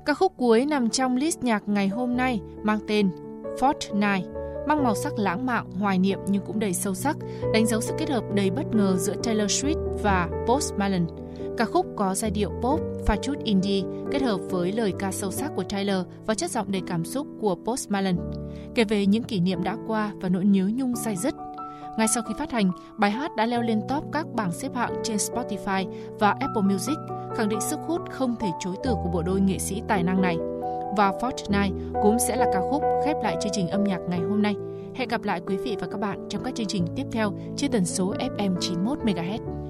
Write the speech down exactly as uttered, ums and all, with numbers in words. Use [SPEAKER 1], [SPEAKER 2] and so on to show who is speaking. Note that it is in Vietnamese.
[SPEAKER 1] Ca khúc cuối nằm trong list nhạc ngày hôm nay mang tên Fortnight, mang màu sắc lãng mạn, hoài niệm nhưng cũng đầy sâu sắc, đánh dấu sự kết hợp đầy bất ngờ giữa Taylor Swift và Post Malone. Ca khúc có giai điệu pop, pha chút indie, kết hợp với lời ca sâu sắc của Taylor và chất giọng đầy cảm xúc của Post Malone, kể về những kỷ niệm đã qua và nỗi nhớ nhung day dứt. Ngay sau khi phát hành, bài hát đã leo lên top các bảng xếp hạng trên Spotify và Apple Music, khẳng định sức hút không thể chối từ của bộ đôi nghệ sĩ tài năng này. Và Fortnight cũng sẽ là ca khúc khép lại chương trình âm nhạc ngày hôm nay. Hẹn gặp lại quý vị và các bạn trong các chương trình tiếp theo trên tần số ép em chín mươi mốt mê ga héc.